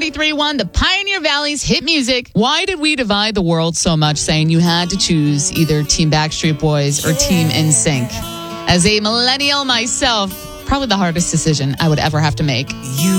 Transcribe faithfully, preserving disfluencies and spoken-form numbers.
ninety-three point one, the Pioneer Valley's hit music. Why did we divide the world so much, saying you had to choose either Team Backstreet Boys or Team N Sync? As a millennial myself, probably the hardest decision I would ever have to make.